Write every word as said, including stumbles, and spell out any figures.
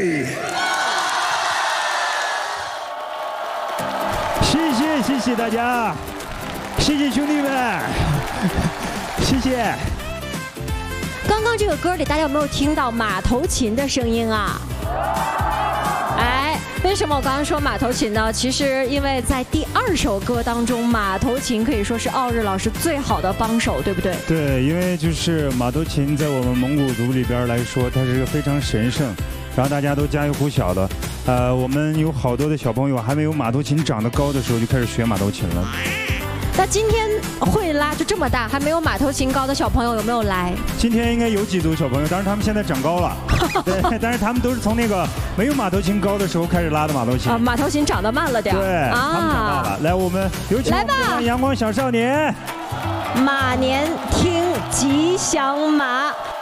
Ray。谢谢谢谢大家，谢谢兄弟们，谢谢。 刚刚这个歌里，大家有没有听到马头琴的声音啊？哎，为什么我刚刚说马头琴呢？其实因为在第二首歌当中，马头琴可以说是奥日老师最好的帮手，对不对？ 对，因为就是马头琴在我们蒙古族里边来说，它是个非常神圣，然后大家都家喻户晓的。呃，我们有好多的小朋友还没有马头琴长得高的时候就开始学马头琴了。 那今天会拉就这么大，还没有马头琴高的小朋友有没有来？ 今天应该有几组小朋友，当然他们现在长高了，对，但是他们都是从那个没有马头琴高的时候开始拉的马头琴。 啊，马头琴长得慢了点。 对，啊、他们长大了。来，我们有请来吧， 阳光小少年。 马年听吉祥马。